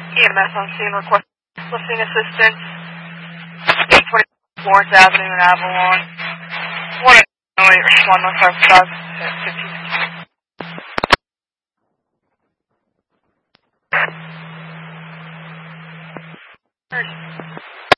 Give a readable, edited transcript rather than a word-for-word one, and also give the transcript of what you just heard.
EMS on scene request lifting assistance. 820 Florence Avenue in Avalon. 108 respond 155 15.